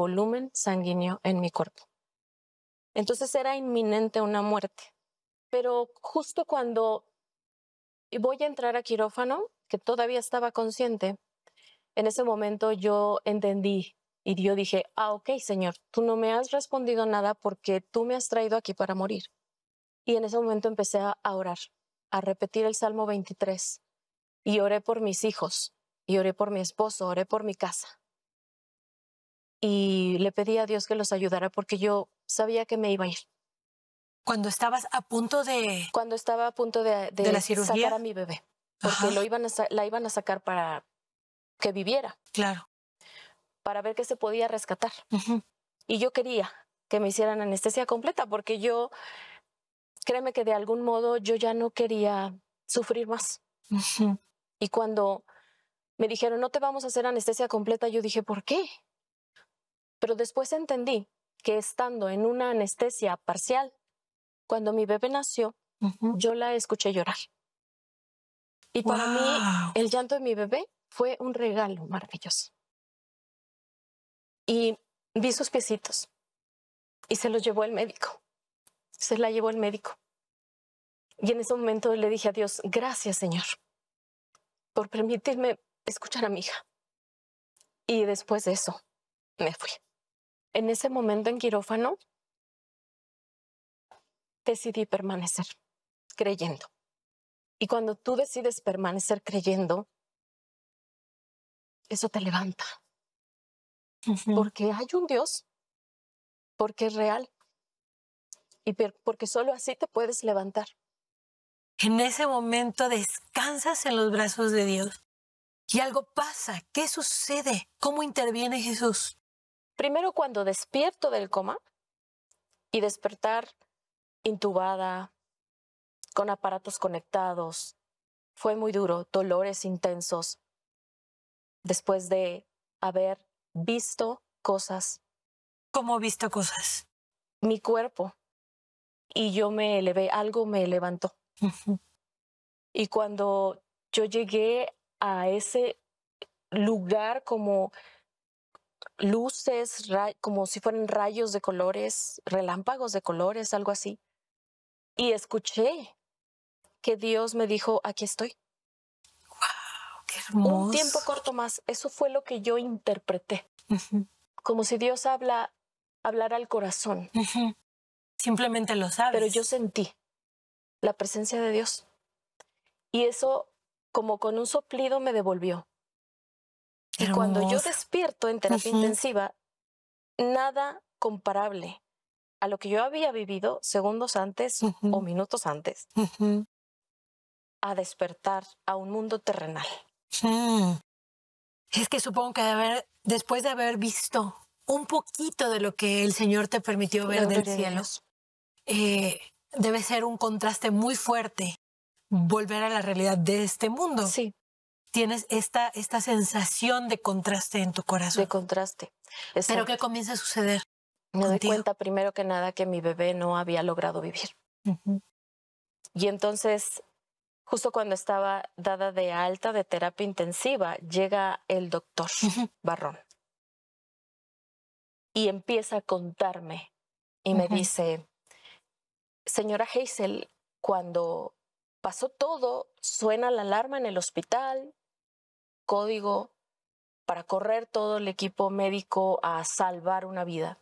volumen sanguíneo en mi cuerpo. Entonces era inminente una muerte. Pero justo cuando voy a entrar a quirófano, que todavía estaba consciente, en ese momento yo entendí y yo dije, ok, Señor, tú no me has respondido nada porque tú me has traído aquí para morir. Y en ese momento empecé a orar, a repetir el Salmo 23 y oré por mis hijos y oré por mi esposo, oré por mi casa. Y le pedí a Dios que los ayudara porque yo sabía que me iba a ir. Cuando estabas a punto de... Cuando estaba a punto ¿De la cirugía? sacar a mi bebé, porque la iban a sacar para que viviera. Claro. Para ver qué se podía rescatar. Uh-huh. Y yo quería que me hicieran anestesia completa porque yo, créeme que de algún modo yo ya no quería sufrir más. Uh-huh. Y cuando me dijeron, no te vamos a hacer anestesia completa, yo dije, ¿por qué? Pero después entendí que estando en una anestesia parcial, cuando mi bebé nació, yo la escuché llorar. Y para mí, el llanto de mi bebé fue un regalo maravilloso. Y vi sus piecitos y se los llevó el médico. Se la llevó el médico. Y en ese momento le dije a Dios, gracias, Señor, por permitirme escuchar a mi hija. Y después de eso, me fui. En ese momento en quirófano, decidí permanecer creyendo. Y cuando tú decides permanecer creyendo, eso te levanta. Uh-huh. Porque hay un Dios, porque es real y porque solo así te puedes levantar. En ese momento descansas en los brazos de Dios y algo pasa. ¿Qué sucede? ¿Cómo interviene Jesús? Primero, cuando despierto del coma y despertar intubada, con aparatos conectados, fue muy duro, dolores intensos, después de haber visto cosas. ¿Cómo he visto cosas? Mi cuerpo. Y yo me elevé, algo me levantó. Uh-huh. Y cuando yo llegué a ese lugar como luces, como si fueran rayos de colores, relámpagos de colores, algo así. Y escuché que Dios me dijo, aquí estoy. ¡Wow! ¡Qué hermoso! Un tiempo corto más. Eso fue lo que yo interpreté. Uh-huh. Como si Dios hablara al corazón. Uh-huh. Simplemente lo sabes. Pero yo sentí la presencia de Dios. Y eso, como con un soplido, me devolvió. Y cuando yo despierto en terapia intensiva, nada comparable a lo que yo había vivido segundos antes o minutos antes, a despertar a un mundo terrenal. Es que supongo que después de haber visto un poquito de lo que el Señor te permitió ver del cielo, debe ser un contraste muy fuerte volver a la realidad de este mundo. Sí. Tienes esta sensación de contraste en tu corazón. De contraste. Exacto. ¿Pero qué comienza a suceder? Me doy cuenta primero que nada que mi bebé no había logrado vivir. Uh-huh. Y entonces, justo cuando estaba dada de alta de terapia intensiva, llega el doctor Barrón y empieza a contarme y me dice, señora Hazel, cuando pasó todo, suena la alarma en el hospital, código para correr todo el equipo médico a salvar una vida.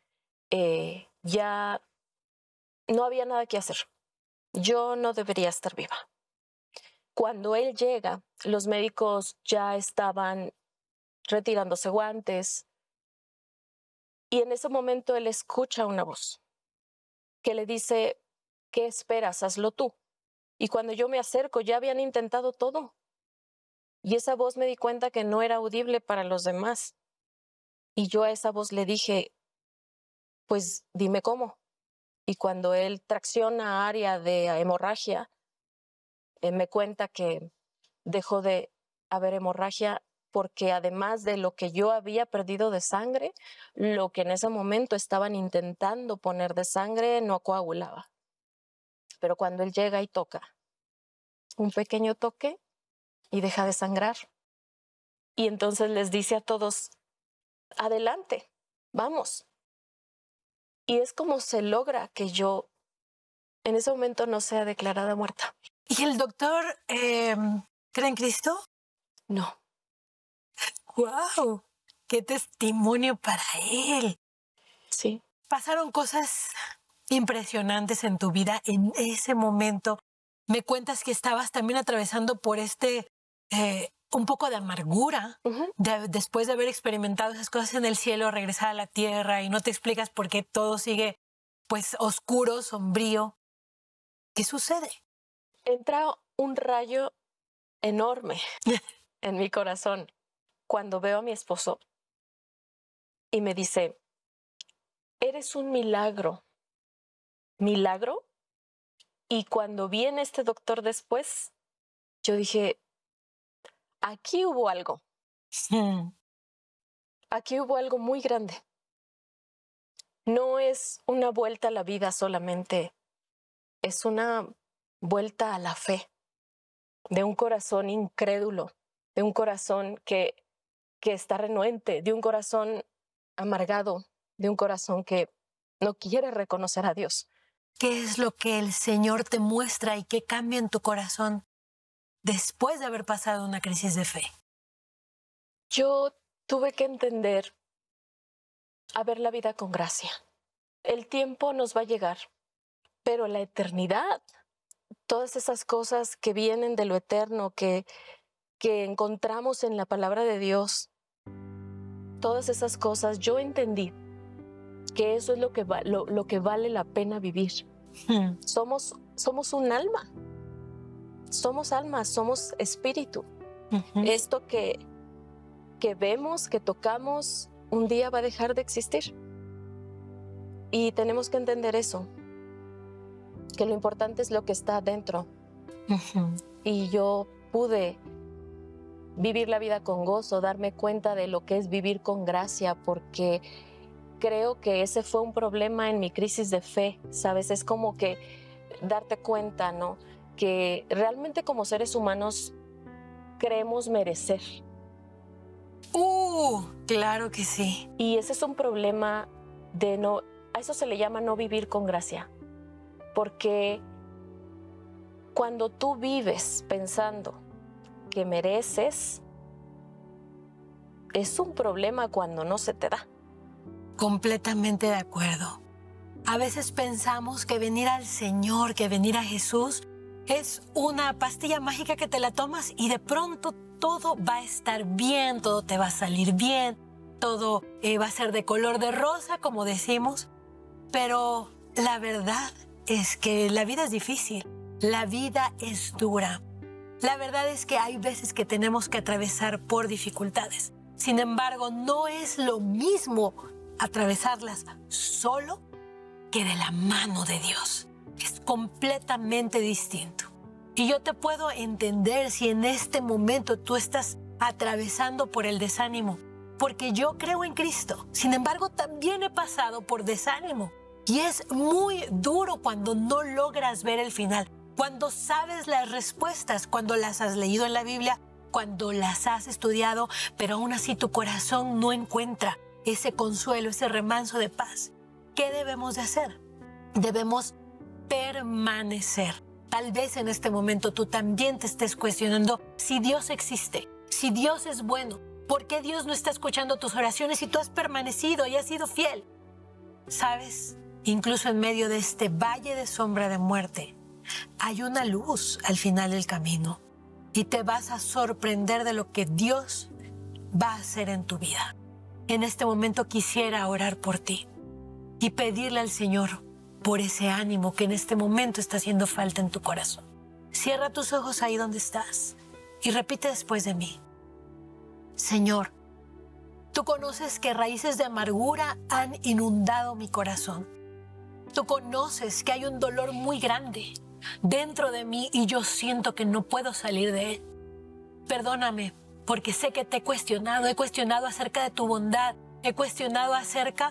Ya no había nada que hacer. Yo no debería estar viva. Cuando él llega, los médicos ya estaban retirándose guantes y en ese momento él escucha una voz que le dice, ¿qué esperas? Hazlo tú. Y cuando yo me acerco, ya habían intentado todo. Y esa voz me di cuenta que no era audible para los demás. Y yo a esa voz le dije, pues dime cómo. Y cuando él tracciona área de hemorragia, me cuenta que dejó de haber hemorragia porque además de lo que yo había perdido de sangre, lo que en ese momento estaban intentando poner de sangre no coagulaba. Pero cuando él llega y toca, un pequeño toque y deja de sangrar. Y entonces les dice a todos, adelante, vamos. Y es como se logra que yo en ese momento no sea declarada muerta. ¿Y el doctor cree en Cristo? No. ¡Wow! ¡Qué testimonio para él! Sí. Pasaron cosas impresionantes en tu vida en ese momento. Me cuentas que estabas también atravesando por un poco de amargura después de haber experimentado esas cosas en el cielo, regresar a la tierra y no te explicas por qué todo sigue pues oscuro, sombrío. ¿Qué sucede? Entra un rayo enorme en mi corazón cuando veo a mi esposo y me dice, eres un milagro. ¿Milagro? Y cuando viene este doctor después, yo dije, aquí hubo algo. Aquí hubo algo muy grande. No es una vuelta a la vida solamente, es una vuelta a la fe de un corazón incrédulo, de un corazón que está renuente, de un corazón amargado, de un corazón que no quiere reconocer a Dios. ¿Qué es lo que el Señor te muestra y qué cambia en tu corazón después de haber pasado una crisis de fe? Yo tuve que entender a ver la vida con gracia. El tiempo nos va a llegar, pero la eternidad, todas esas cosas que vienen de lo eterno, que encontramos en la palabra de Dios, todas esas cosas, yo entendí que eso es lo que vale la pena vivir. Somos un alma, somos almas, somos espíritu. Esto que vemos, que tocamos, un día va a dejar de existir. Y tenemos que entender eso, que lo importante es lo que está adentro. Y yo pude vivir la vida con gozo, darme cuenta de lo que es vivir con gracia, porque creo que ese fue un problema en mi crisis de fe, ¿sabes? Es como que darte cuenta, ¿no? Que realmente como seres humanos creemos merecer. Claro que sí. Y ese es un problema de no, a eso se le llama no vivir con gracia, porque cuando tú vives pensando que mereces, es un problema cuando no se te da. Completamente de acuerdo. A veces pensamos que venir al Señor, que venir a Jesús, es una pastilla mágica que te la tomas y de pronto todo va a estar bien, todo te va a salir bien, todo va a ser de color de rosa, como decimos. Pero la verdad es que la vida es difícil, la vida es dura. La verdad es que hay veces que tenemos que atravesar por dificultades. Sin embargo, no es lo mismo atravesarlas solo que de la mano de Dios. Es completamente distinto. Y yo te puedo entender si en este momento tú estás atravesando por el desánimo, porque yo creo en Cristo. Sin embargo, también he pasado por desánimo. Y es muy duro cuando no logras ver el final, cuando sabes las respuestas, cuando las has leído en la Biblia, cuando las has estudiado, pero aún así tu corazón no encuentra ese consuelo, ese remanso de paz. ¿Qué debemos de hacer? Debemos permanecer. Tal vez en este momento tú también te estés cuestionando si Dios existe, si Dios es bueno, ¿por qué Dios no está escuchando tus oraciones si tú has permanecido y has sido fiel? ¿Sabes? Incluso en medio de este valle de sombra de muerte, hay una luz al final del camino y te vas a sorprender de lo que Dios va a hacer en tu vida. En este momento quisiera orar por ti y pedirle al Señor por ese ánimo que en este momento está haciendo falta en tu corazón. Cierra tus ojos ahí donde estás y repite después de mí. Señor, tú conoces que raíces de amargura han inundado mi corazón. Tú conoces que hay un dolor muy grande dentro de mí y yo siento que no puedo salir de él. Perdóname, porque sé que te he cuestionado acerca de tu bondad, he cuestionado acerca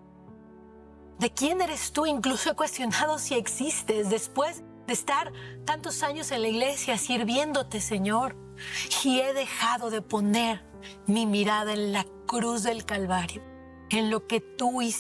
de quién eres tú, incluso he cuestionado si existes después de estar tantos años en la iglesia sirviéndote, Señor, y he dejado de poner mi mirada en la cruz del Calvario. en lo que tú hiciste